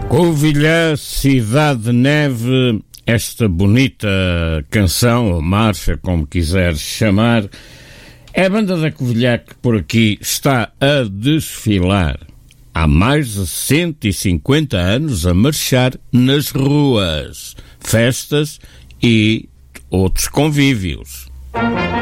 Covilhã, Cidade de Neve, esta bonita canção, ou marcha, como quiseres chamar, é a banda da Covilhã que por aqui está a desfilar há mais de 150 anos a marchar nas ruas, festas e outros convívios.